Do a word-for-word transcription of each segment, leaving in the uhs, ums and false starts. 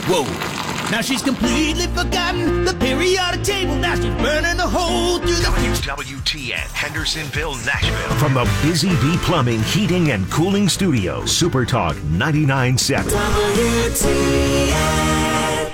Whoa. Now she's completely forgotten the periodic table. Now she's burning a hole through the... W W T N, Hendersonville, Nashville. From the Busy Bee Plumbing, Heating, and Cooling Studio, Super Talk ninety-nine point seven. W T N.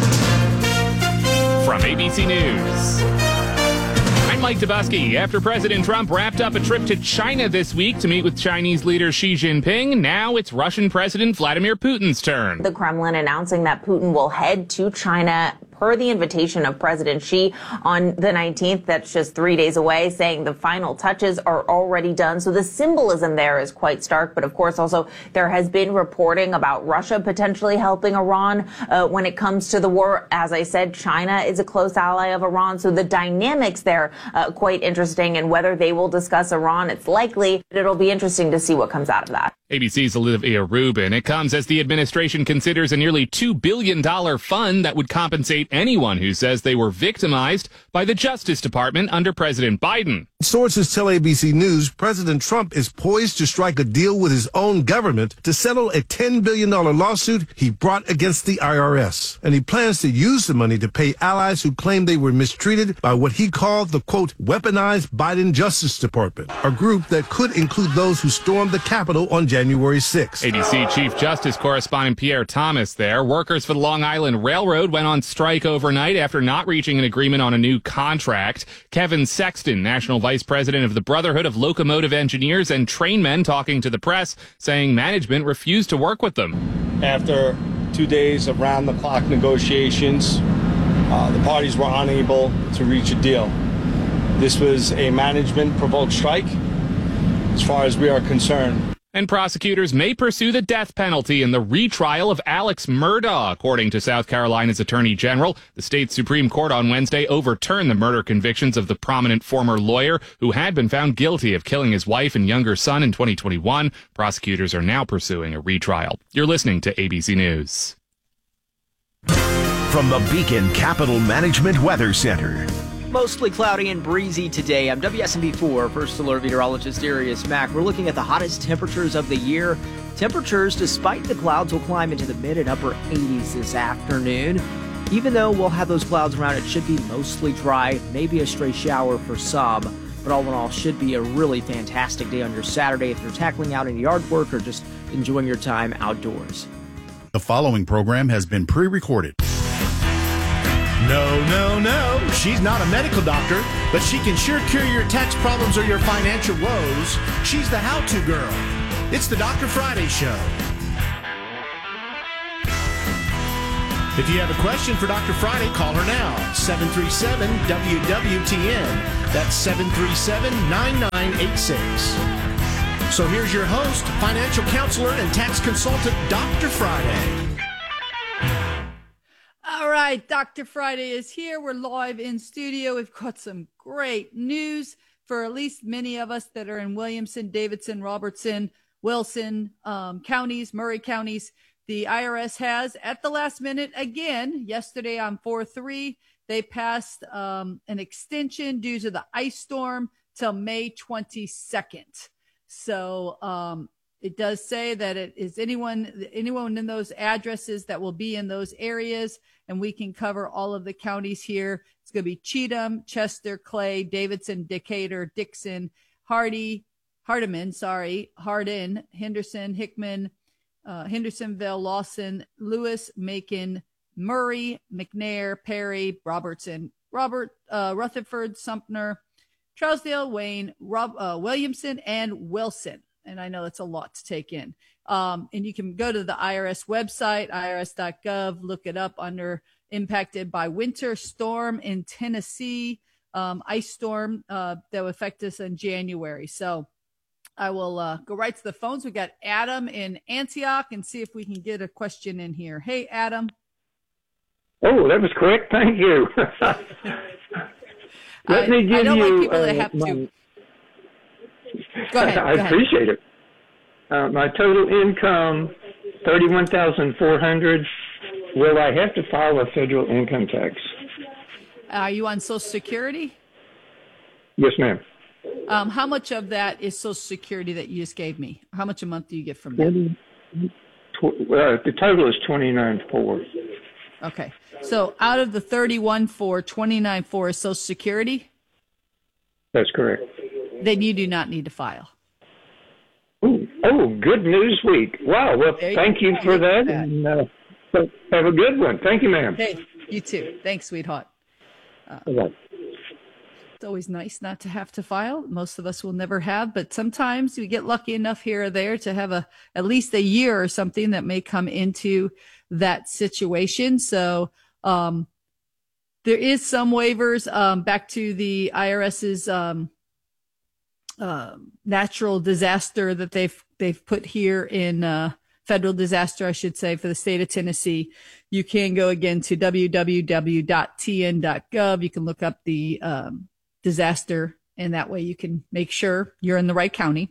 From A B C News, I'm Mike Dubusky. After President Trump wrapped up a trip to China this week to meet with Chinese leader Xi Jinping, now it's Russian President Vladimir Putin's turn. The Kremlin announcing that Putin will head to China per the invitation of President Xi on the nineteenth. That's just three days away, saying the final touches are already done. So the symbolism there is quite stark. But of course, also there has been reporting about Russia potentially helping Iran uh, when it comes to the war. As I said, China is a close ally of Iran. So the dynamics there uh, quite interesting. And whether they will discuss Iran, it's likely. But it'll be interesting to see what comes out of that. A B C's Olivia Rubin. It comes as the administration considers a nearly two billion dollars fund that would compensate anyone who says they were victimized by the Justice Department under President Biden. Sources tell A B C News President Trump is poised to strike a deal with his own government to settle a ten billion dollars lawsuit he brought against the I R S. And he plans to use the money to pay allies who claim they were mistreated by what he called the, quote, weaponized Biden Justice Department, a group that could include those who stormed the Capitol on January sixth. A B C Chief Justice correspondent Pierre Thomas there. Workers for the Long Island Railroad went on strike overnight after not reaching an agreement on a new contract. Kevin Sexton, National Vice President of the Brotherhood of Locomotive Engineers and Trainmen, talking to the press, saying management refused to work with them. After two days of round-the-clock negotiations, uh, the parties were unable to reach a deal. This was a management-provoked strike, as far as we are concerned. And prosecutors may pursue the death penalty in the retrial of Alex Murdaugh. According to South Carolina's Attorney General, the state Supreme Court on Wednesday overturned the murder convictions of the prominent former lawyer who had been found guilty of killing his wife and younger son in twenty twenty-one. Prosecutors are now pursuing a retrial. You're listening to A B C News. From the Beacon Capital Management Weather Center. Mostly cloudy and breezy today. I'm W S M B four First Alert Meteorologist Darius Mack. We're looking at the hottest temperatures of the year. Temperatures, despite the clouds, will climb into the mid and upper eighties this afternoon. Even though we'll have those clouds around, it should be mostly dry, maybe a stray shower for some. But all in all, should be a really fantastic day on your Saturday if you're tackling out any yard work or just enjoying your time outdoors. The following program has been pre-recorded. No, no, no. She's not a medical doctor, but she can sure cure your tax problems or your financial woes. She's the how-to girl. It's the Doctor Friday Show. If you have a question for Doctor Friday, call her now. seven three seven W W T N. That's seven three seven, nine nine eight six. So here's your host, financial counselor and tax consultant, Doctor Friday. All right, Doctor Friday is here. We're live in studio. We've got some great news for at least many of us that are in Williamson, Davidson, Robertson, Wilson um, counties, Murray counties. The I R S has, at the last minute, again, yesterday on four three, they passed um, an extension due to the ice storm till May twenty-second. So um, it does say that it is anyone, anyone in those addresses that will be in those areas, and we can cover all of the counties here. It's going to be Cheatham, Chester, Clay, Davidson, Decatur, Dixon, Hardy, Hardeman, sorry, Hardin, Henderson, Hickman, uh, Hendersonville, Lawson, Lewis, Macon, Murray, McNair, Perry, Robertson, Robert, uh, Rutherford, Sumter, Trousdale, Wayne, Rob, uh, Williamson, and Wilson. And I know that's a lot to take in. Um, and you can go to the I R S website, I R S dot gov, look it up under impacted by winter storm in Tennessee, um, ice storm uh, that will affect us in January. So I will uh, go right to the phones. We got Adam in Antioch and see if we can get a question in here. Hey, Adam. Oh, that was quick. Thank you. Let I, me give I don't you, like people uh, that have my, to. Go ahead. I go ahead. appreciate it. Uh, my total income, thirty-one thousand four hundred dollars. Will I have to file a federal income tax? Are you on Social Security? Yes, ma'am. Um, how much of that is Social Security that you just gave me? How much a month do you get from that? Tw- uh, the total is twenty-nine thousand four hundred dollars. Okay. So out of the thirty-one four, twenty-nine four is Social Security? That's correct. Then you do not need to file. Ooh, oh, good news week. Wow. Well, There you thank you go. for that. And uh, have a good one. Thank you, ma'am. Hey, you too. Thanks, sweetheart. Uh, Bye-bye. It's always nice not to have to file. Most of us will never have, but sometimes we get lucky enough here or there to have a at least a year or something that may come into that situation. So um, there is some waivers. Um, back to the IRS's um, uh, natural disaster that they've they've put here in uh, federal disaster, I should say, for the state of Tennessee. You can go again to w w w dot t n dot gov. You can look up the um, disaster, and that way you can make sure you're in the right county.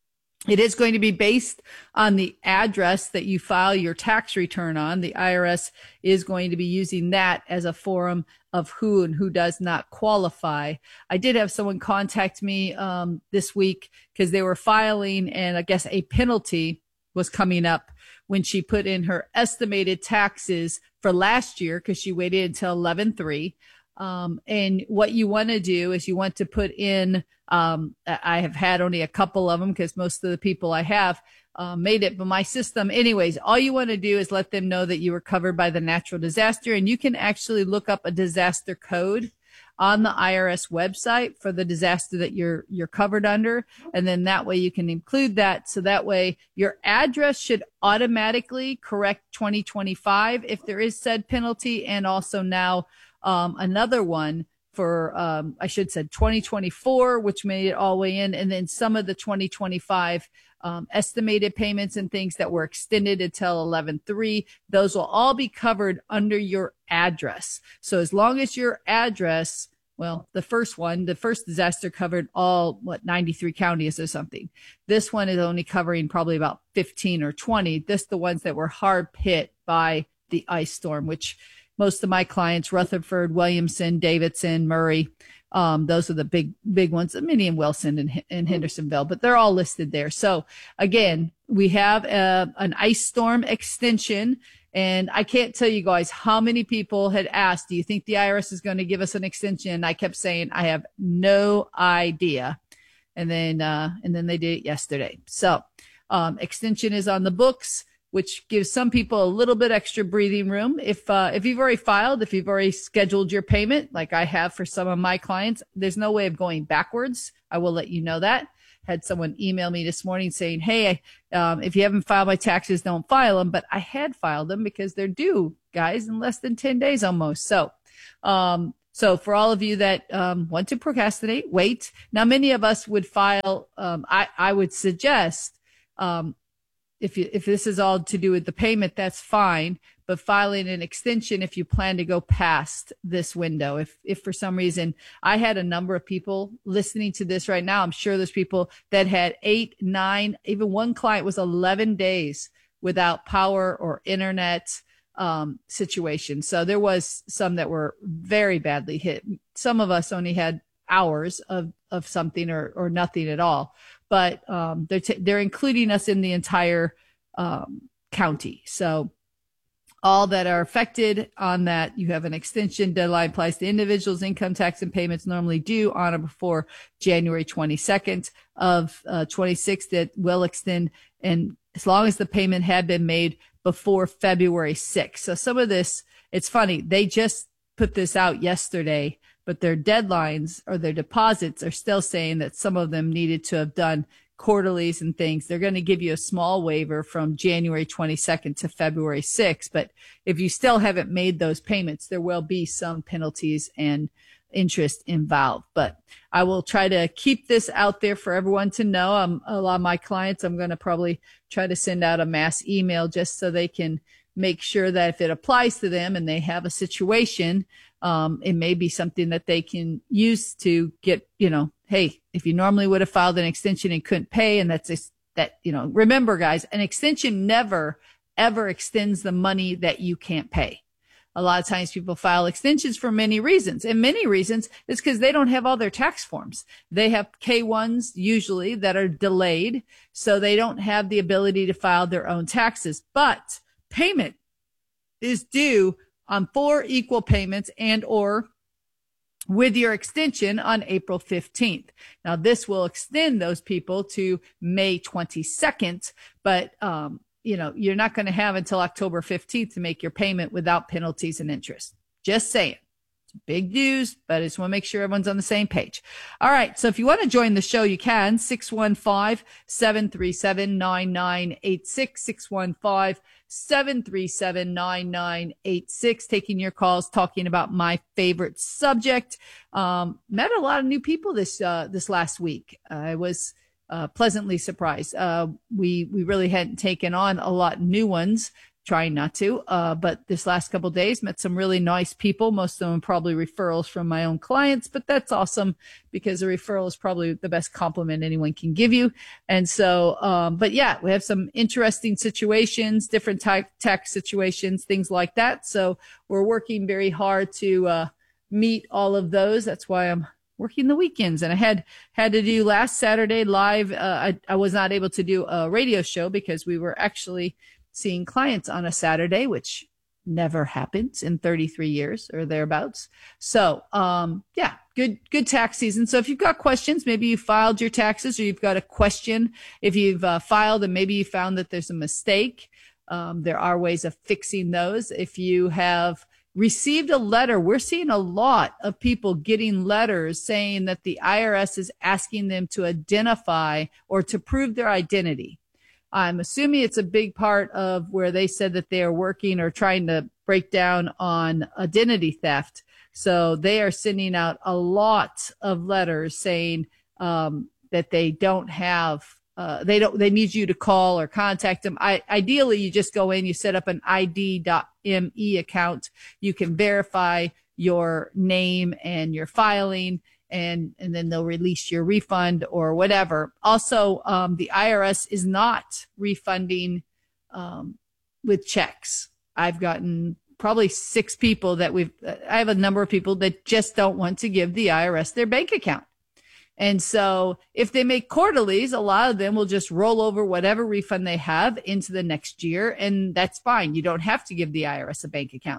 It is going to be based on the address that you file your tax return on. The I R S is going to be using that as a forum of who and who does not qualify. I did have someone contact me um, this week because they were filing, and I guess a penalty was coming up when she put in her estimated taxes for last year because she waited until eleven three. Um, and what you want to do is you want to put in, um, I have had only a couple of them because most of the people I have uh, made it, but my system, anyways, all you want to do is let them know that you were covered by the natural disaster, and you can actually look up a disaster code on the I R S website for the disaster that you're, you're covered under. And then that way you can include that. So that way your address should automatically correct twenty twenty-five if there is said penalty. And also now, um, another one for, um, I should said twenty twenty-four, which made it all the way in. And then some of the twenty twenty-five, um, estimated payments and things that were extended until eleven three, those will all be covered under your address. So as long as your address, well, the first one, the first disaster covered all, what, ninety-three counties or something. This one is only covering probably about fifteen or twenty. This, the ones that were hard hit by the ice storm, which most of my clients, Rutherford, Williamson, Davidson, Murray, um, those are the big, big ones, many in Wilson and, and Hendersonville, but they're all listed there. So again, we have a, an ice storm extension. And I can't tell you guys how many people had asked, do you think the I R S is going to give us an extension? And I kept saying, I have no idea. And then, uh, and then they did it yesterday. So, um, extension is on the books, which gives some people a little bit extra breathing room. If, uh, if you've already filed, if you've already scheduled your payment, like I have for some of my clients, there's no way of going backwards. I will let you know that. Had someone email me this morning saying, hey, um, if you haven't filed my taxes, don't file them. But I had filed them because they're due, guys, in less than ten days almost. So, um, so for all of you that um, want to procrastinate, wait. Now, many of us would file. Um, I, I would suggest um, if you, if this is all to do with the payment, that's fine. But filing an extension if you plan to go past this window. If, if for some reason I had a number of people listening to this right now, I'm sure there's people that had eight, nine, even one client was eleven days without power or internet, um, situation. So there was some that were very badly hit. Some of us only had hours of, of something or, or nothing at all, but, um, they're, t- they're including us in the entire, um, county. So, all that are affected on that, you have an extension deadline applies to individuals, income tax and payments normally due on or before January twenty-second of uh, twenty-six that will extend. And as long as the payment had been made before February sixth. So some of this, it's funny. They just put this out yesterday, but their deadlines or their deposits are still saying that some of them needed to have done quarterlies and things. They're going to give you a small waiver from January twenty-second to February sixth. But if you still haven't made those payments, there will be some penalties and interest involved. But I will try to keep this out there for everyone to know. Um, a lot of my clients, I'm going to probably try to send out a mass email just so they can make sure that if it applies to them and they have a situation, um, it may be something that they can use to get, you know, hey, if you normally would have filed an extension and couldn't pay, and that's a, that, you know, remember guys, an extension never, ever extends the money that you can't pay. A lot of times people file extensions for many reasons, and many reasons is because they don't have all their tax forms. They have K ones usually that are delayed, so they don't have the ability to file their own taxes. But payment is due on four equal payments and or with your extension on April fifteenth. Now, this will extend those people to May twenty-second, but, um, you know, you're not going to have until October fifteenth to make your payment without penalties and interest. Just saying. It's big news, but I just want to make sure everyone's on the same page. All right. So if you want to join the show, you can. six one five, seven three seven, nine nine eight six, six one five, seven three seven, nine nine eight six. Taking your calls, talking about my favorite subject. Um, met a lot of new people this, uh, this last week. I was, uh, pleasantly surprised. Uh, we, we really hadn't taken on a lot of new ones. Trying not to, uh, but this last couple of days met some really nice people. Most of them probably referrals from my own clients, but that's awesome because a referral is probably the best compliment anyone can give you. And so, um, but yeah, we have some interesting situations, different type tax situations, things like that. So we're working very hard to, uh, meet all of those. That's why I'm working the weekends. And I had, had to do last Saturday live. Uh, I, I was not able to do a radio show because we were actually seeing clients on a Saturday, which never happens in thirty-three years or thereabouts. So, um, yeah, good, good tax season. So if you've got questions, maybe you filed your taxes or you've got a question. If you've uh, filed and maybe you found that there's a mistake, um, there are ways of fixing those. If you have received a letter, we're seeing a lot of people getting letters saying that the I R S is asking them to identify or to prove their identity. I'm assuming it's a big part of where they said that they are working or trying to break down on identity theft. So they are sending out a lot of letters saying um, that they don't have, uh, they don't, they need you to call or contact them. I, ideally, you just go in, you set up an I D dot M E account. You can verify your name and your filing. And, and then they'll release your refund or whatever. Also, um, the I R S is not refunding, um, with checks. I've gotten probably six people that we've, I have a number of people that just don't want to give the I R S their bank account. And so if they make quarterlies, a lot of them will just roll over whatever refund they have into the next year. And that's fine. You don't have to give the I R S a bank account.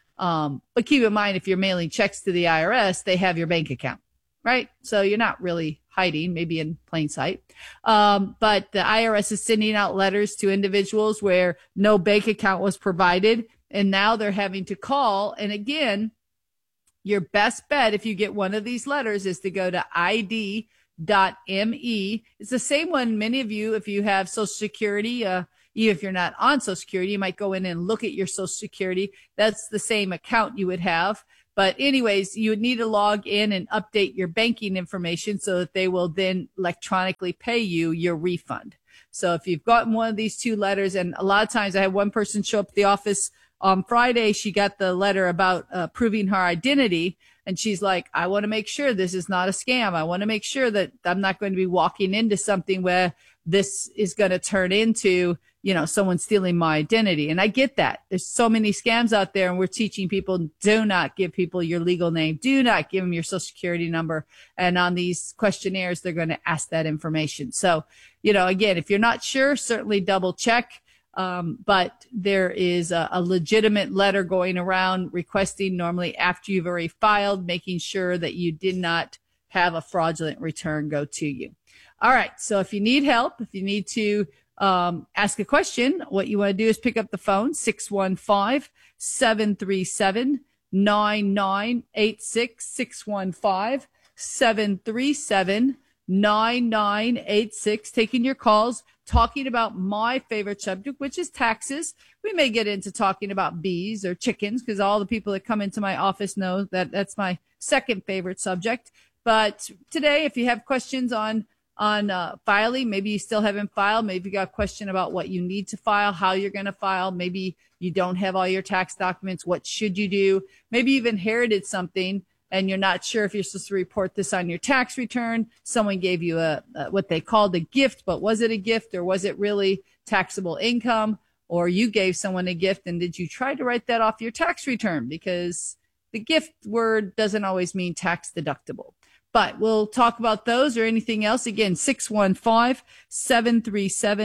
Um, but keep in mind, if you're mailing checks to the I R S, they have your bank account. Right? So you're not really hiding, maybe in plain sight. Um, but the I R S is sending out letters to individuals where no bank account was provided. And now they're having to call. And again, your best bet if you get one of these letters is to go to I D dot M E. It's the same one. Many of you, if you have Social Security, uh, even if you're not on Social Security, you might go in and look at your Social Security. That's the same account you would have. But anyways, you would need to log in and update your banking information so that they will then electronically pay you your refund. So if you've gotten one of these two letters, and a lot of times I had one person show up at the office on Friday, she got the letter about uh, proving her identity. And she's like, I want to make sure this is not a scam. I want to make sure that I'm not going to be walking into something where this is going to turn into, you know, someone stealing my identity. And I get that. There's so many scams out there, and we're teaching people, do not give people your legal name. Do not give them your Social Security number. And on these questionnaires, they're going to ask that information. So, you know, again, if you're not sure, certainly double check. Um, but there is a, a legitimate letter going around requesting, normally after you've already filed, making sure that you did not have a fraudulent return go to you. All right. So if you need help, if you need to um, ask a question, what you want to do is pick up the phone, six one five, seven three seven, nine nine eight six, six one five, seven three seven, nine nine eight six, taking your calls, talking about my favorite subject, which is taxes. We may get into talking about bees or chickens because all the people that come into my office know that that's my second favorite subject. But today, if you have questions on on uh, filing, maybe you still haven't filed, maybe you got a question about what you need to file, how you're going to file, maybe you don't have all your tax documents, what should you do? Maybe you've inherited something and you're not sure if you're supposed to report this on your tax return. Someone gave you a, a what they called a gift, but was it a gift or was it really taxable income? Or you gave someone a gift and did you try to write that off your tax return? Because the gift word doesn't always mean tax deductible. But we'll talk about those or anything else. Again, six one five, seven three seven,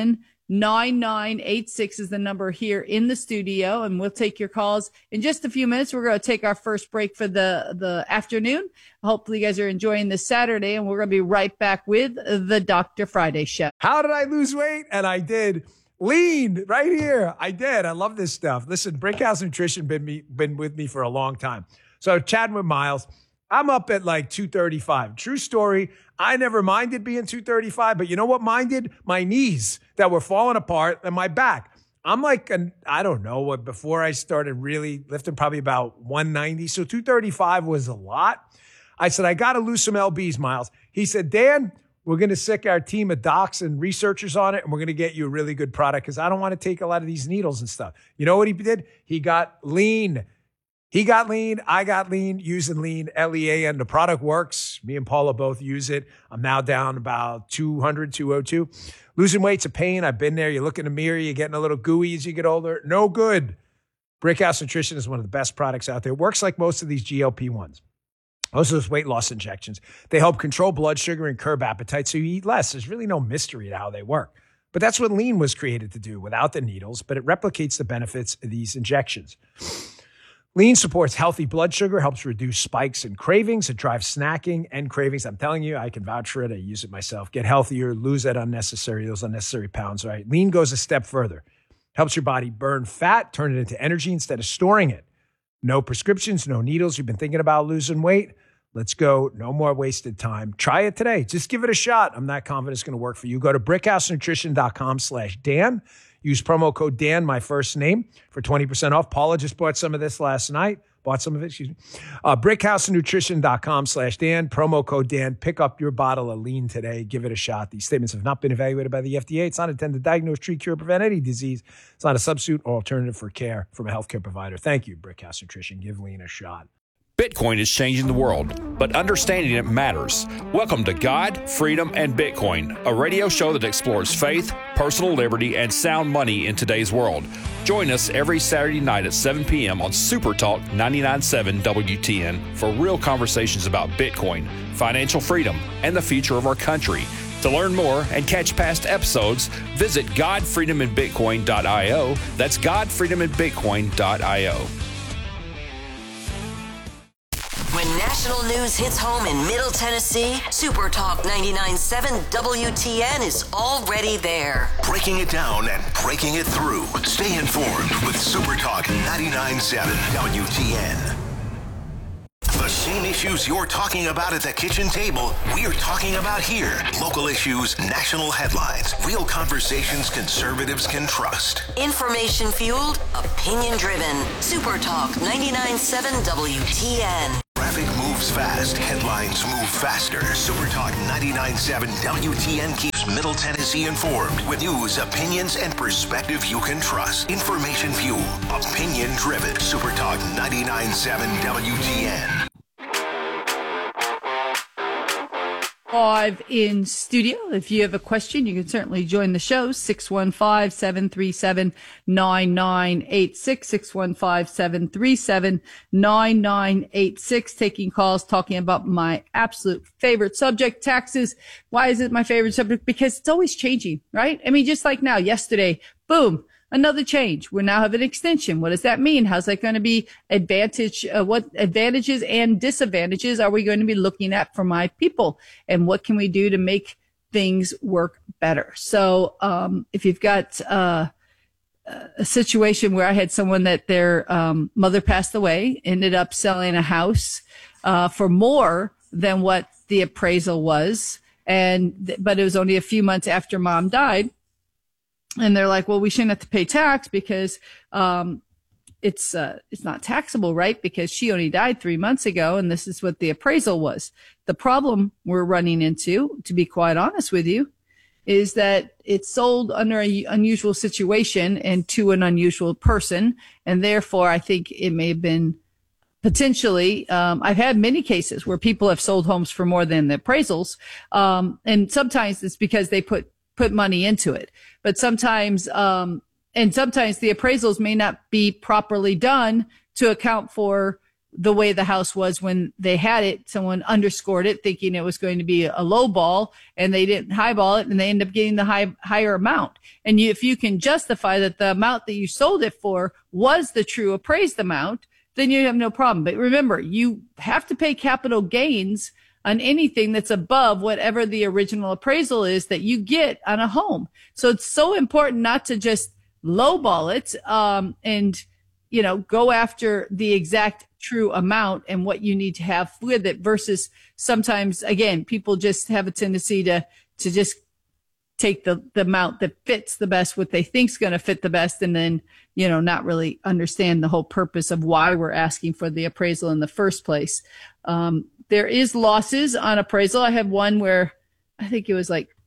nine nine eight six is the number here in the studio, and we'll take your calls in just a few minutes. We're going to take our first break for the, the afternoon. Hopefully you guys are enjoying this Saturday, and we're going to be right back with the Doctor Friday Show. How did I lose weight? And I did. Lean right here. I did. I love this stuff. Listen, Brickhouse Nutrition been me been with me for a long time. So chatting with Miles, I'm up at like two thirty-five. True story. I never minded being two thirty-five, but you know what minded? My knees that were falling apart and my back. I'm like, an, I don't know what, before I started really lifting, probably about one ninety. So two thirty-five was a lot. I said, I got to lose some L Bs, Miles. He said, Dan, we're going to sick our team of docs and researchers on it, and we're going to get you a really good product because I don't want to take a lot of these needles and stuff. You know what he did? He got lean. He got lean. I got lean using lean, L E A N. The product works. Me and Paula both use it. I'm now down about two hundred, two oh two. Losing weight's a pain. I've been there. You look in the mirror. You're getting a little gooey as you get older. No good. Brickhouse Nutrition is one of the best products out there. It works like most of these G L P ones. Most of those weight loss injections. They help control blood sugar and curb appetite so you eat less. There's really no mystery to how they work. But that's what lean was created to do without the needles, but it replicates the benefits of these injections. Lean supports healthy blood sugar, helps reduce spikes and cravings. It drives snacking and cravings. I'm telling you, I can vouch for it. I use it myself. Get healthier, lose that unnecessary, those unnecessary pounds, right? Lean goes a step further. Helps your body burn fat, turn it into energy instead of storing it. No prescriptions, no needles. You've been thinking about losing weight? Let's go. No more wasted time. Try it today. Just give it a shot. I'm not confident it's going to work for you. Go to brickhousenutrition.com slash Dan. Use promo code Dan, my first name, for twenty percent off. Paula just bought some of this last night. Bought some of it, excuse me. Uh, brickhousenutrition.com slash Dan. Promo code Dan. Pick up your bottle of lean today. Give it a shot. These statements have not been evaluated by the F D A. It's not intended to diagnose, treat, cure, prevent any disease. It's not a substitute or alternative for care from a healthcare provider. Thank you, Brickhouse Nutrition. Give lean a shot. Bitcoin is changing the world, but understanding it matters. Welcome to God, Freedom, and Bitcoin, a radio show that explores faith, personal liberty, and sound money in today's world. Join us every Saturday night at seven p.m. on Super Talk ninety-nine point seven W T N for real conversations about Bitcoin, financial freedom, and the future of our country. To learn more and catch past episodes, visit god freedom and bitcoin dot io. That's god freedom and bitcoin dot io. When national news hits home in Middle Tennessee, Super Talk ninety-nine point seven W T N is already there. Breaking it down and breaking it through. Stay informed with Super Talk ninety-nine point seven W T N. The same issues you're talking about at the kitchen table, we're talking about here. Local issues, national headlines, real conversations conservatives can trust. Information fueled, opinion driven. Super Talk ninety-nine point seven W T N. Traffic moves fast. Headlines move faster. Super Talk ninety-nine point seven W T N keeps Middle Tennessee informed with news, opinions, and perspective you can trust. Information fueled, opinion driven. Super Talk ninety-nine point seven W T N. Live in studio. If you have a question, you can certainly join the show. six one five, seven three seven, nine nine eight six, six one five, seven three seven, nine nine eight six. Taking calls, talking about my absolute favorite subject, taxes. Why is it my favorite subject? Because it's always changing, right? I mean, just like now, yesterday, boom, another change. We now have an extension. What does that mean? How's that going to be advantage? Uh, what advantages and disadvantages are we going to be looking at for my people? And what can we do to make things work better? So, um, if you've got, uh, a situation where I had someone that their, um, mother passed away, ended up selling a house, uh, for more than what the appraisal was. And, th- but it was only a few months after mom died. And they're like, well, we shouldn't have to pay tax because, um, it's, uh, it's not taxable, right? Because she only died three months ago. And this is what the appraisal was. The problem we're running into, to be quite honest with you, is that it's sold under an unusual situation and to an unusual person. And therefore, I think it may have been potentially, um, I've had many cases where people have sold homes for more than the appraisals. Um, and sometimes it's because they put put money into it. But sometimes, um, and sometimes the appraisals may not be properly done to account for the way the house was when they had it. Someone underscored it thinking it was going to be a low ball, and they didn't highball it, and they end up getting the high, higher amount. And you, if you can justify that the amount that you sold it for was the true appraised amount, then you have no problem. But remember, you have to pay capital gains on anything that's above whatever the original appraisal is that you get on a home. So it's so important not to just lowball it, um, and, you know, go after the exact true amount and what you need to have with it, versus sometimes, again, people just have a tendency to, to just take the, the amount that fits the best, what they think is going to fit the best, and then, you know, not really understand the whole purpose of why we're asking for the appraisal in the first place. Um, there is losses on appraisal. I have one where I think it was like,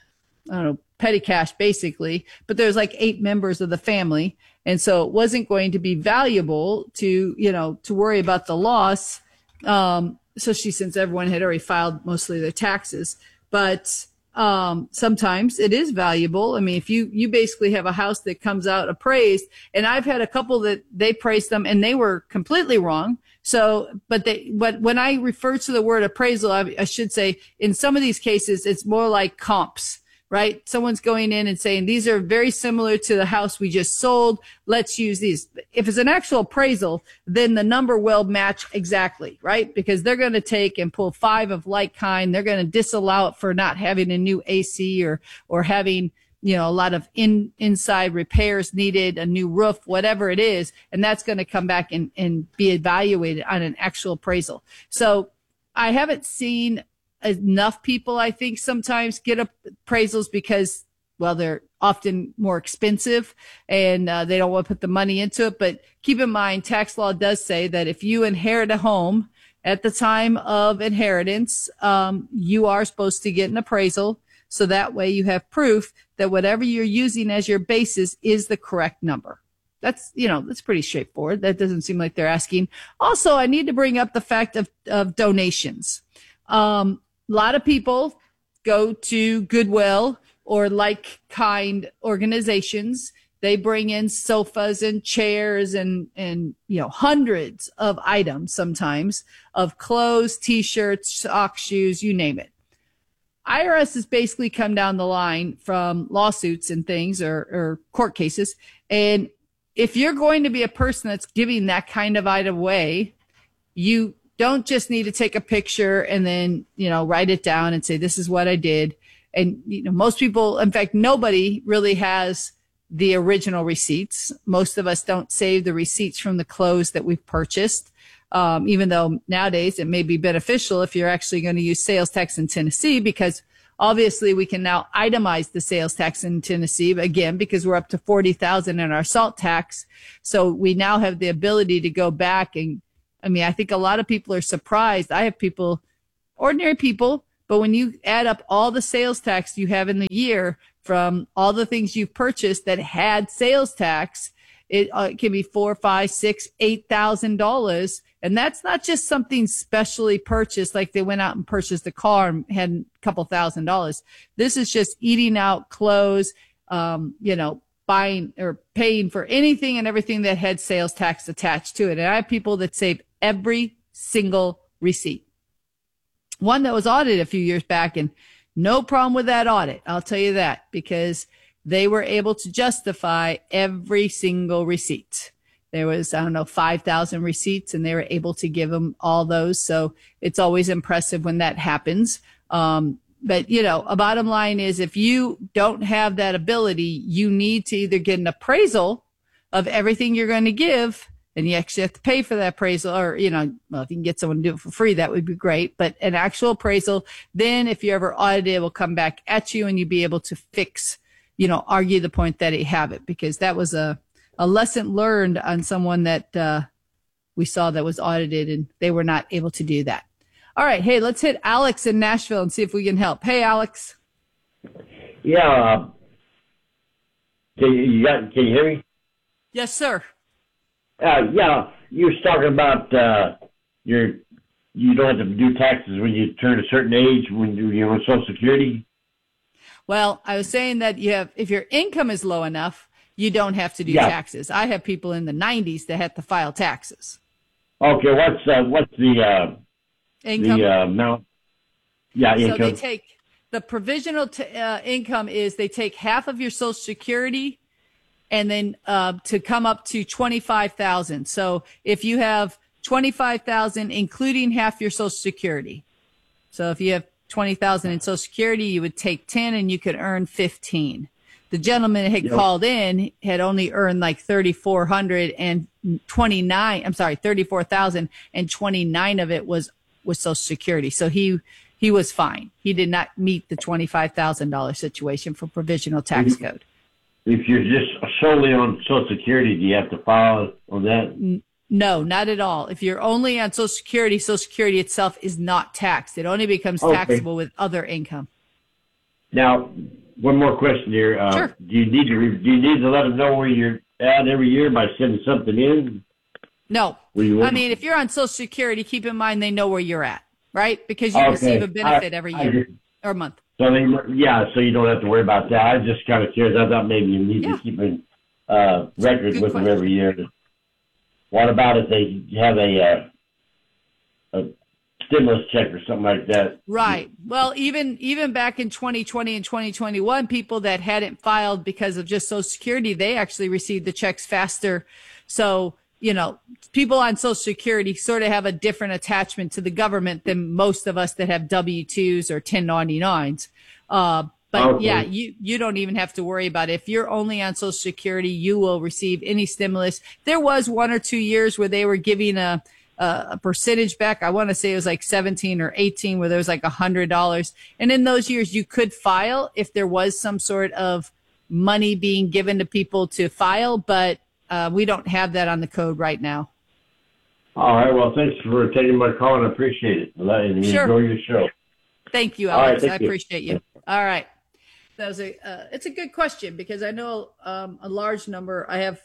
I don't know, petty cash basically, but there's like eight members of the family. And so it wasn't going to be valuable to, you know, to worry about the loss. Um, especially since everyone had already filed mostly their taxes, but, um, sometimes it is valuable. I mean, if you, you basically have a house that comes out appraised, and I've had a couple that they praised them and they were completely wrong. So, but they, but when I refer to the word appraisal, I, I should say in some of these cases, it's more like comps, right? Someone's going in and saying, these are very similar to the house we just sold. Let's use these. If it's an actual appraisal, then the number will match exactly, right? Because they're going to take and pull five of like kind. They're going to disallow it for not having a new A C or, or having, you know, a lot of in, inside repairs needed, a new roof, whatever it is. And that's going to come back and, and be evaluated on an actual appraisal. So I haven't seen enough people, I think, sometimes get appraisals because, well, they're often more expensive and uh, they don't want to put the money into it. But keep in mind, tax law does say that if you inherit a home at the time of inheritance, um, you are supposed to get an appraisal. So that way you have proof that whatever you're using as your basis is the correct number. That's, you know, that's pretty straightforward. That doesn't seem like they're asking. Also, I need to bring up the fact of, of donations. Um, A lot of people go to Goodwill or like kind organizations. They bring in sofas and chairs and, and, you know, hundreds of items sometimes of clothes, t-shirts, socks, shoes, you name it. I R S has basically come down the line from lawsuits and things or, or court cases. And if you're going to be a person that's giving that kind of item away, you don't just need to take a picture and then, you know, write it down and say, this is what I did. And, you know, most people, in fact, nobody really has the original receipts. Most of us don't save the receipts from the clothes that we've purchased. Um, even though nowadays it may be beneficial if you're actually going to use sales tax in Tennessee, because obviously we can now itemize the sales tax in Tennessee again, because we're up to forty thousand in our salt tax. So we now have the ability to go back and, I mean, I think a lot of people are surprised. I have people, ordinary people, but when you add up all the sales tax you have in the year from all the things you've purchased that had sales tax, it, uh, it can be four, five, six, eight thousand dollars, and that's not just something specially purchased, like they went out and purchased a car and had a couple thousand dollars. This is just eating out clothes, um, you know, buying or paying for anything and everything that had sales tax attached to it. And I have people that save every single receipt. One that was audited a few years back, and no problem with that audit. I'll tell you that, because they were able to justify every single receipt. There was, I don't know, five thousand receipts, and they were able to give them all those. So it's always impressive when that happens. Um, but, you know, a bottom line is if you don't have that ability, you need to either get an appraisal of everything you're going to give, and you actually have to pay for that appraisal, or, you know, well, if you can get someone to do it for free, that would be great. But an actual appraisal, then if you're ever audited, it will come back at you and you'll be able to fix, you know, argue the point that you have it, because that was a, a lesson learned on someone that, uh, we saw that was audited and they were not able to do that. All right. Hey, let's hit Alex in Nashville and see if we can help. Hey, Alex. Yeah. Uh, can you, got, can you hear me? Yes, sir. Uh, yeah. You was talking about, uh, your, you don't have to do taxes when you turn a certain age when you're on Social Security. Well, I was saying that you have, if your income is low enough, you don't have to do yeah. taxes. I have people in the nineties that have to file taxes. Okay, what's uh, what's the uh, income the uh, amount? Yeah, so income. they take the provisional t- uh, income is they take half of your Social Security, and then uh, to come up to twenty-five thousand. So if you have twenty-five thousand, including half your Social Security, so if you have twenty thousand in Social Security, you would take ten, and you could earn fifteen. The gentleman that had Yep. called in had only earned like thirty-four hundred and twenty-nine. I'm sorry, thirty-four thousand, and twenty-nine of it was was Social Security. So he he was fine. He did not meet the twenty-five thousand dollars situation for provisional tax code. If you're just solely on Social Security, do you have to file on that? No, not at all. If you're only on Social Security, Social Security itself is not taxed. It only becomes Okay. taxable with other income. Now, one more question here. Uh, Sure. Do you need to re- do you need to let them know where you're at every year by sending something in? No. Where you I want- mean, if you're on Social Security, keep in mind they know where you're at, right? Because you Okay. receive a benefit I- every I year just- or month. So they, yeah, so you don't have to worry about that. I was just kind of curious. I thought maybe you need to keep a uh, record Good with them question. every year. What about if they have a uh, a stimulus check or something like that? Right. Well, even even back in twenty twenty and twenty twenty-one, people that hadn't filed because of just Social Security, they actually received the checks faster. So, you know, people on Social Security sort of have a different attachment to the government than most of us that have W two's or ten ninety-nines. Uh, but Okay. yeah, you, you don't even have to worry about it. If you're only on Social Security, you will receive any stimulus. There was one or two years where they were giving a, a, a percentage back. I want to say it was like seventeen or eighteen where there was like a hundred dollars. And in those years, you could file if there was some sort of money being given to people to file, but uh, we don't have that on the code right now. All right. Well, thanks for taking my call, and I appreciate it. And Sure. enjoy your show. Thank you, All right, Alex. thank I you. appreciate you. All right. That was a, uh, it's a good question because I know, um, a large number. I have,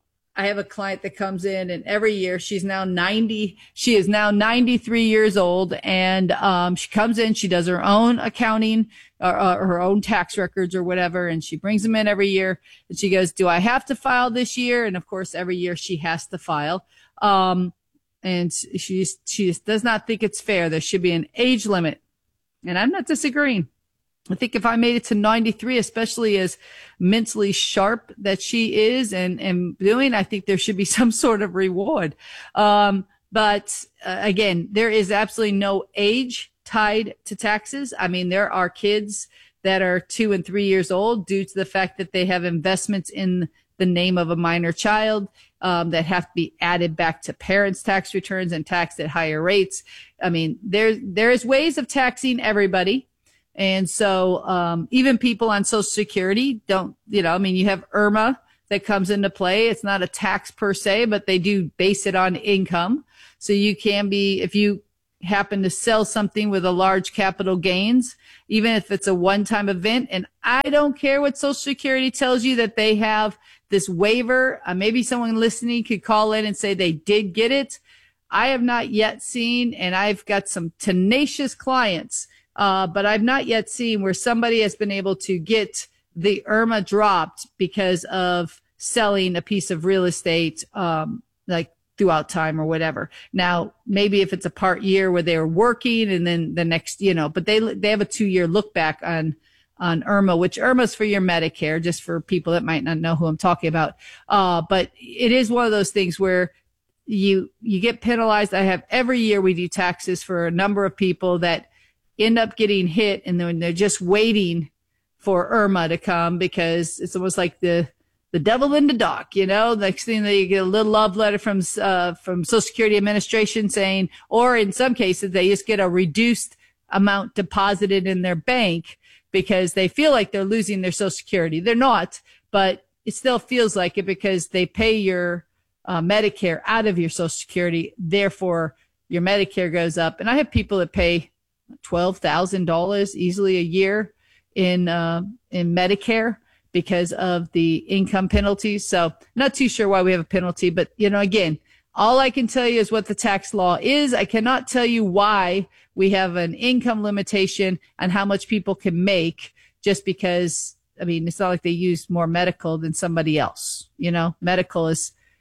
I have a client that comes in and every year she's now ninety, she is now ninety-three years old. And, um, she comes in, she does her own accounting or, or her own tax records or whatever. And she brings them in every year and she goes, do I have to file this year? And of course, every year she has to file. Um, and she, she just does not think it's fair. There should be an age limit. And I'm not disagreeing. I think if I made it to ninety-three, especially as mentally sharp that she is and, and doing, I think there should be some sort of reward. Um, but uh, again, there is absolutely no age tied to taxes. I mean, there are kids that are two and three years old due to the fact that they have investments in the name of a minor child, um, that have to be added back to parents' tax returns and taxed at higher rates. I mean, there, there's ways of taxing everybody. And so, um, even people on Social Security don't, you know, I mean, you have IRMA that comes into play. It's not a tax per se, but they do base it on income. So you can be, if you happen to sell something with a large capital gains, even if it's a one-time event, and I don't care what Social Security tells you that they have this waiver. Uh, maybe someone listening could call in and say they did get it. I have not yet seen, and I've got some tenacious clients, uh, but I've not yet seen where somebody has been able to get the IRMA dropped because of selling a piece of real estate, um, like throughout time or whatever. Now, maybe if it's a part year where they were working and then the next, you know, but they, they have a two year look back on, on IRMA, which IRMA's for your Medicare, just for people that might not know who I'm talking about. Uh, but it is one of those things where you, you get penalized. I have every year we do taxes for a number of people that end up getting hit and then they're just waiting for IRMA to come because it's almost like the, the devil in the dark, you know, next thing they get a little love letter from, uh, from Social Security Administration saying, or in some cases, they just get a reduced amount deposited in their bank because they feel like they're losing their Social Security. They're not, but it still feels like it because they pay your uh, Medicare out of your Social Security. Therefore, your Medicare goes up. And I have people that pay twelve thousand dollars easily a year in, uh, in Medicare because of the income penalties. So not too sure why we have a penalty, but you know, again, all I can tell you is what the tax law is. I cannot tell you why we have an income limitation on how much people can make just because, I mean, it's not like they use more medical than somebody else. You know, medical is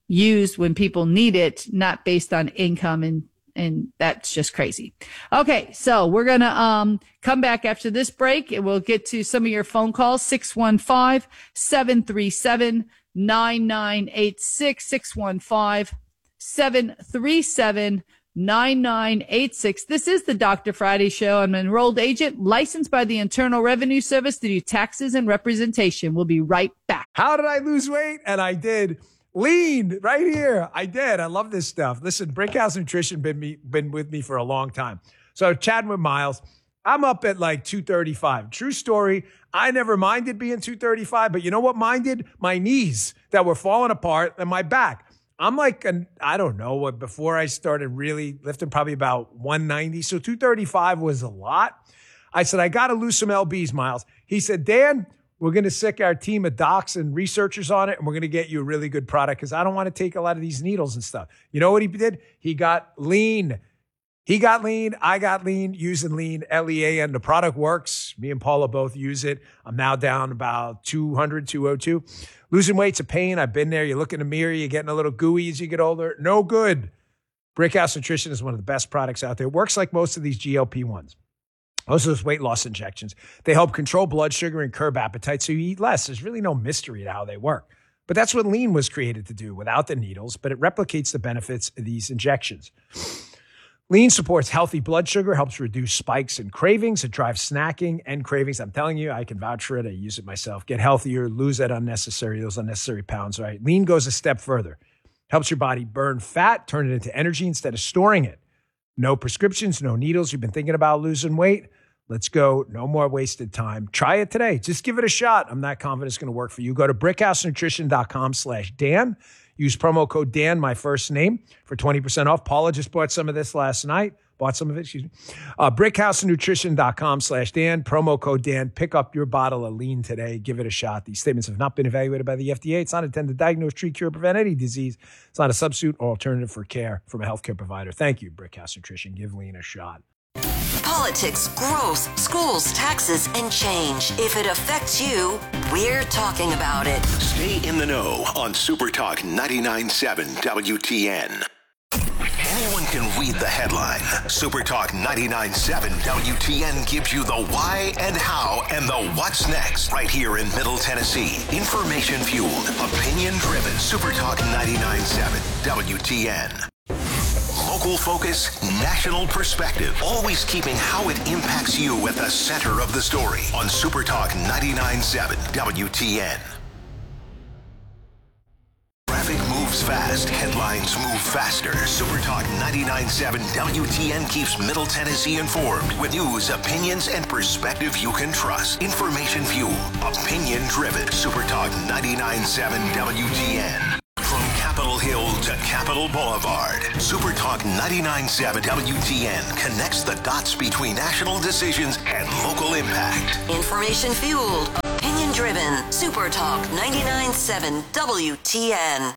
used when people need it, not based on income, and and that's just crazy. Okay, so we're gonna um come back after this break, and we'll get to some of your phone calls. six one five, seven three seven, nine nine eight six, six one five, seven three seven, nine nine eight six. This is the Doctor Friday Show. I'm an enrolled agent licensed by the Internal Revenue Service to do taxes and representation. We'll be right back. How did I lose weight? And I did. Lean right here. I did. I love this stuff. Listen, Brickhouse Nutrition been me been with me for a long time. So chatting with Miles, I'm up at like two thirty-five. True story. I never minded being two thirty-five, but you know what minded? My knees that were falling apart and my back. I'm like, an, I don't know what, before I started really lifting, probably about one ninety. So two thirty-five was a lot. I said, I got to lose some L Bs, Miles. He said, Dan, we're going to sick our team of docs and researchers on it, and we're going to get you a really good product because I don't want to take a lot of these needles and stuff. You know what he did? He got lean. He got lean. I got lean using lean, L E A N. The product works. Me and Paula both use it. I'm now down about two hundred, two oh two. Losing weight's a pain. I've been there. You look in the mirror, you're getting a little gooey as you get older. No good. Brickhouse Nutrition is one of the best products out there. It works like most of these G L P ones. Most of those weight loss injections. They help control blood sugar and curb appetite so you eat less. There's really no mystery to how they work. But that's what lean was created to do without the needles, but it replicates the benefits of these injections. Lean supports healthy blood sugar, helps reduce spikes and cravings. It drives snacking and cravings. I'm telling you, I can vouch for it. I use it myself. Get healthier, lose that unnecessary, those unnecessary pounds, right? Lean goes a step further. Helps your body burn fat, turn it into energy instead of storing it. No prescriptions, no needles. You've been thinking about losing weight? Let's go. No more wasted time. Try it today. Just give it a shot. I'm not confident it's going to work for you. Go to brickhousenutrition.com slash Dan. Use promo code Dan, my first name, for twenty percent off. Paula just bought some of this last night. Bought some of it, excuse me. Uh, brickhousenutrition.com slash Dan. Promo code Dan. Pick up your bottle of lean today. Give it a shot. These statements have not been evaluated by the F D A. It's not intended to diagnose, treat, cure, prevent any disease. It's not a substitute or alternative for care from a healthcare provider. Thank you, Brickhouse Nutrition. Give lean a shot. Politics, growth, schools, taxes, and change. If it affects you, we're talking about it. Stay in the know on Super Talk ninety-nine point seven W T N. Anyone can read the headline. Super Talk ninety-nine point seven W T N gives you the why and how and the what's next right here in Middle Tennessee. Information fueled, opinion driven. Super Talk ninety-nine point seven W T N. Local focus, national perspective. Always keeping how it impacts you at the center of the story on Super Talk ninety-nine point seven W T N. Traffic moves fast. Headlines move faster. Super Talk ninety-nine point seven W T N keeps Middle Tennessee informed with news, opinions, and perspective you can trust. Information fueled, opinion driven. Super Talk ninety-nine point seven W T N. From Capitol Hill to Capitol Boulevard, Super Talk ninety-nine point seven W T N connects the dots between national decisions and local impact. Information fueled, opinion driven. Super Talk ninety-nine point seven W T N.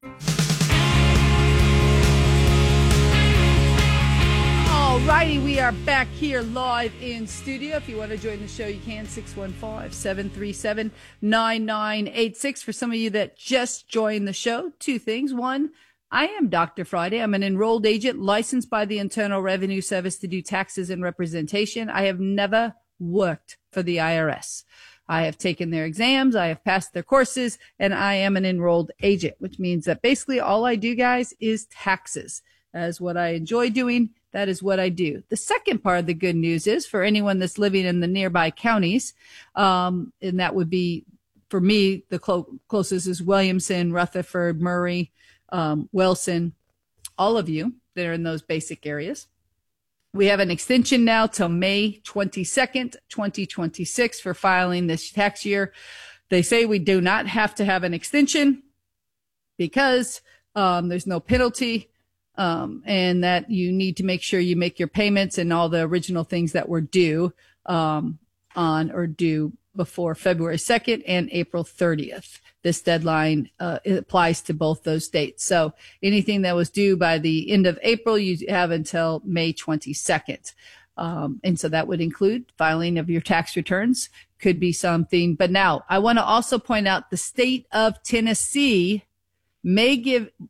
Alrighty, we are back here live in studio. If you want to join the show, you can. six one five, seven three seven, nine nine eight six. For some of you that just joined the show, two things. One, I am Doctor Friday. I'm an enrolled agent licensed by the Internal Revenue Service to do taxes and representation. I have never worked for the I R S. I have taken their exams, I have passed their courses, and I am an enrolled agent, which means that basically all I do, guys, is taxes. That is what I enjoy doing. That is what I do. The second part of the good news is for anyone that's living in the nearby counties, um, and that would be, for me, the clo- closest is Williamson, Rutherford, Murray, um, Wilson, all of you that are in those basic areas. We have an extension now till May twenty-second, twenty twenty-six for filing this tax year. They say we do not have to have an extension because um, there's no penalty. Um, and that you need to make sure you make your payments and all the original things that were due, um, on or due before February second and April thirtieth. This deadline, uh, it applies to both those dates. So anything that was due by the end of April, you have until May twenty-second. Um, and so that would include filing of your tax returns, could be something. But now I want to also point out the state of Tennessee may give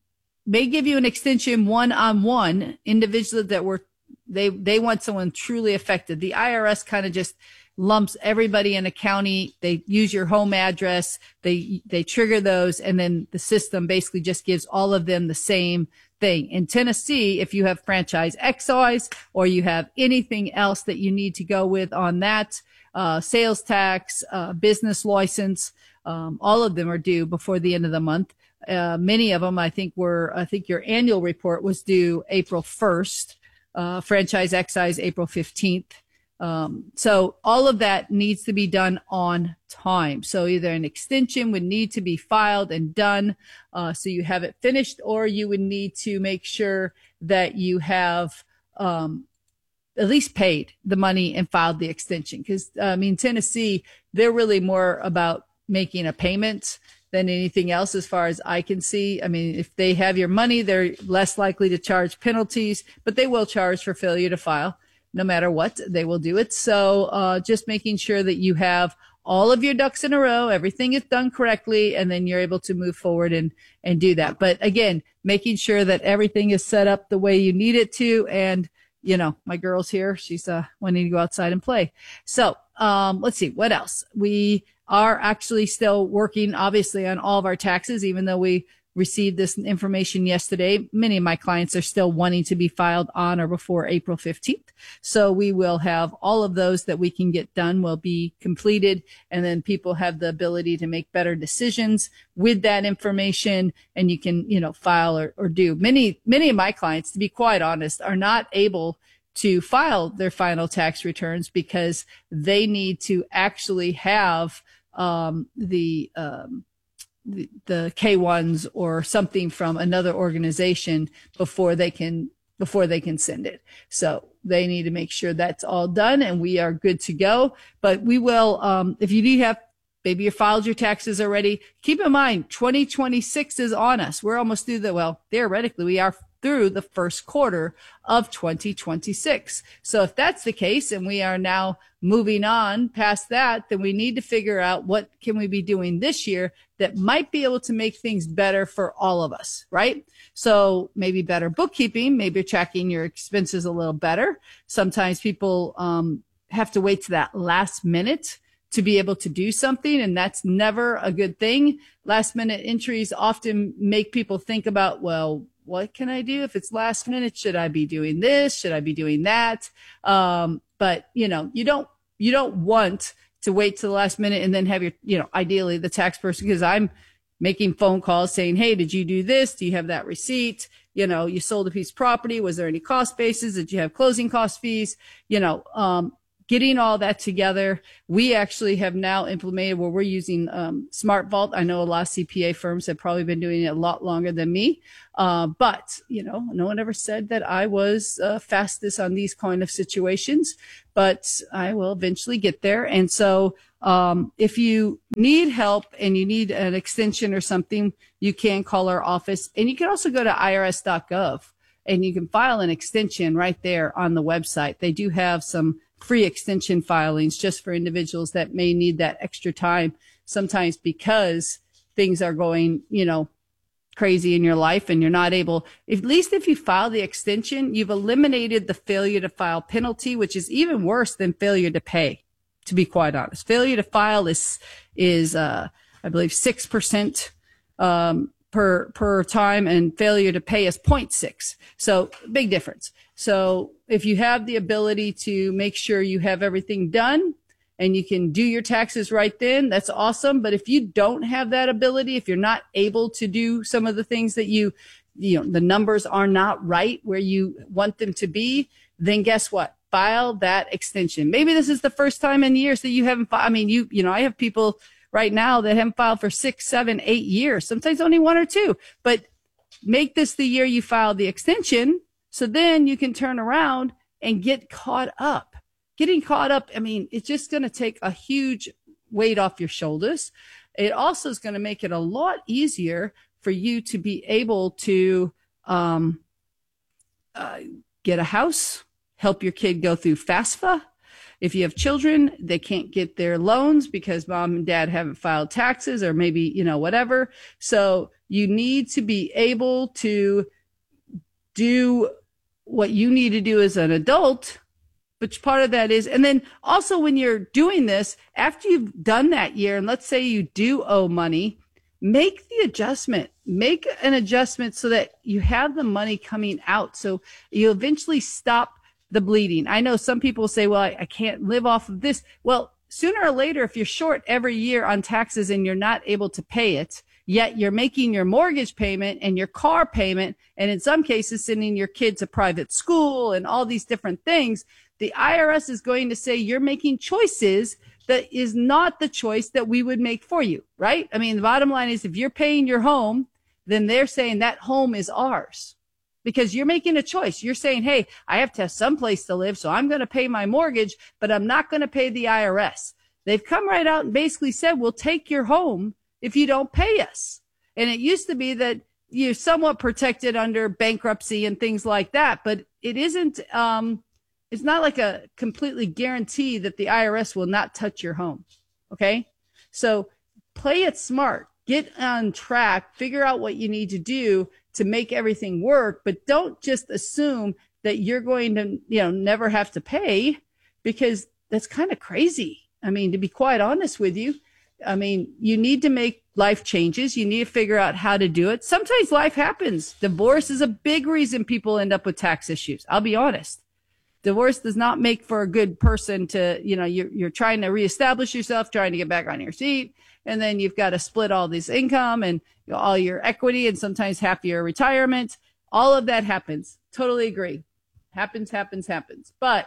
may give you an extension one-on-one, individuals that were, they, they want someone truly affected. The I R S kind of just lumps everybody in a county. They use your home address. They, they trigger those. And then the system basically just gives all of them the same thing. In Tennessee, if you have franchise excise or you have anything else that you need to go with on that, uh, sales tax, uh, business license, um, all of them are due before the end of the month. Uh, many of them, I think were, I think your annual report was due April first, uh, franchise excise April fifteenth. Um, so all of that needs to be done on time. So either an extension would need to be filed and done, uh, so you have it finished, or you would need to make sure that you have, um, at least paid the money and filed the extension. Cause, uh, I mean, Tennessee, they're really more about making a payment than anything else as far as I can see. I mean, if they have your money, they're less likely to charge penalties, but they will charge for failure to file. No matter what, they will do it. So uh, just making sure that you have all of your ducks in a row, everything is done correctly, and then you're able to move forward and, and do that. But again, making sure that everything is set up the way you need it to. And, you know, my girl's here. She's uh, wanting to go outside and play. So um, let's see, what else? We are actually still working, obviously, on all of our taxes, even though we received this information yesterday. Many of my clients are still wanting to be filed on or before April fifteenth. So we will have all of those that we can get done will be completed. And then people have the ability to make better decisions with that information. And you can, you know, file or, or do. Many, many of my clients, to be quite honest, are not able to file their final tax returns because they need to actually have um, the, um, the, the K ones or something from another organization before they can, before they can send it. So they need to make sure that's all done and we are good to go. But we will, um, if you do have, maybe you filed your taxes already, keep in mind, twenty twenty-six is on us. We're almost through the, well, theoretically, we are through the first quarter of twenty twenty-six. So if that's the case and we are now moving on past that, then we need to figure out what can we be doing this year that might be able to make things better for all of us, right? So maybe better bookkeeping, maybe tracking your expenses a little better. Sometimes people um, have to wait to that last minute to be able to do something, and that's never a good thing. Last minute entries often make people think about, well, what can I do if it's last minute? Should I be doing this? Should I be doing that? Um, but you know, you don't, you don't want to wait to the last minute and then have your, you know, ideally the tax person, because I'm making phone calls saying, hey, did you do this? Do you have that receipt? You know, you sold a piece of property. Was there any cost basis? Did you have closing cost fees? You know, um, getting all that together. We actually have now implemented where we're using um, Smart Vault. I know a lot of C P A firms have probably been doing it a lot longer than me. Uh, but, you know, no one ever said that I was uh, fastest on these kind of situations, but I will eventually get there. And so um, if you need help and you need an extension or something, you can call our office. And you can also go to I R S dot gov and you can file an extension right there on the website. They do have some free extension filings just for individuals that may need that extra time sometimes because things are going, you know, crazy in your life and you're not able, at least if you file the extension, you've eliminated the failure to file penalty, which is even worse than failure to pay, to be quite honest. Failure to file is, is, uh, I believe six percent, um, per, per time, and failure to pay is zero point six. So big difference. So if you have the ability to make sure you have everything done and you can do your taxes right then, that's awesome. But if you don't have that ability, if you're not able to do some of the things that you, you know, the numbers are not right where you want them to be, then guess what? File that extension. Maybe this is the first time in years that you haven't filed. I mean, you, you know, I have people right now that haven't filed for six, seven, eight years, sometimes only one or two, but make this the year you file the extension. So then you can turn around and get caught up. Getting caught up, I mean, it's just going to take a huge weight off your shoulders. It also is going to make it a lot easier for you to be able to um, uh, get a house, help your kid go through FAFSA. If you have children, they can't get their loans because mom and dad haven't filed taxes or maybe, you know, whatever. So You need to be able to do what you need to do as an adult, which part of that is, and then also when you're doing this, after you've done that year, and let's say you do owe money, make the adjustment, make an adjustment so that you have the money coming out. So you eventually stop the bleeding. I know some people say, well, I, I can't live off of this. Well, sooner or later, if you're short every year on taxes and you're not able to pay it, yet you're making your mortgage payment and your car payment, and in some cases sending your kid to private school and all these different things, the I R S is going to say you're making choices that is not the choice that we would make for you, right? I mean, the bottom line is if you're paying your home, then they're saying that home is ours because you're making a choice. You're saying, hey, I have to have some place to live, so I'm going to pay my mortgage, but I'm not going to pay the I R S. They've come right out and basically said, we'll take your home if you don't pay us. And it used to be that you're somewhat protected under bankruptcy and things like that, but it isn't, um, it's not like a completely guarantee that the I R S will not touch your home. Okay. So play it smart, get on track, figure out what you need to do to make everything work, but don't just assume that you're going to, you know, never have to pay, because that's kind of crazy. I mean, to be quite honest with you, I mean, you need to make life changes. You need to figure out how to do it. Sometimes life happens. Divorce is a big reason people end up with tax issues. I'll be honest. Divorce does not make for a good person to, you know, you're, you're trying to reestablish yourself, trying to get back on your feet. And then you've got to split all this income and you know, all your equity and sometimes half your retirement. All of that happens. Totally agree. Happens, happens, happens. But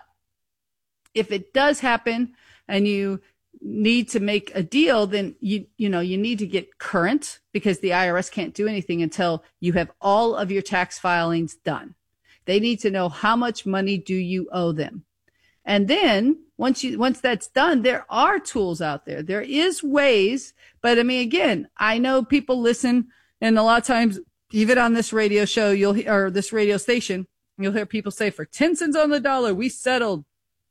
if it does happen and you need to make a deal, then you, you know, you need to get current, because the I R S can't do anything until you have all of your tax filings done. They need to know how much money do you owe them. And then once you, once that's done, there are tools out there. There is ways, but I mean, again, I know people listen, and a lot of times, even on this radio show, you'll, or this radio station, you'll hear people say, for ten cents on the dollar, we settled.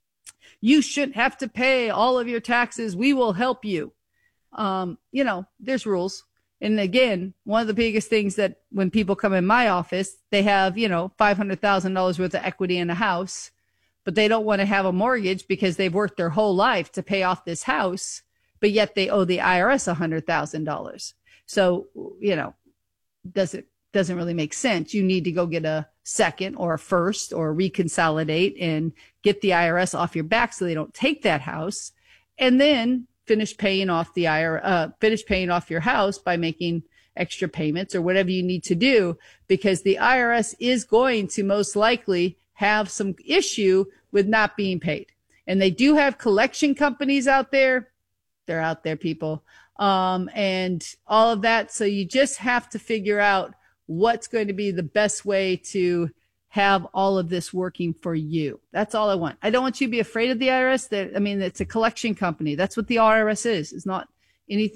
You shouldn't have to pay all of your taxes. We will help you. Um, you know, there's rules. And again, one of the biggest things that when people come in my office, they have, you know, five hundred thousand dollars worth of equity in a house, but they don't want to have a mortgage because they've worked their whole life to pay off this house, but yet they owe the I R S one hundred thousand dollars. So, you know, does it, doesn't really make sense. You need to go get a second or a first or reconsolidate and get the I R S off your back so they don't take that house, and then finish paying off the I R S, uh, finish paying off your house by making extra payments or whatever you need to do, because the I R S is going to most likely have some issue with not being paid. And they do have collection companies out there. They're out there, people. Um, and all of that. So you just have to figure out what's going to be the best way to have all of this working for you. That's all I want. I don't want you to be afraid of the I R S. That, I mean, it's a collection company. That's what the I R S is. It's not anything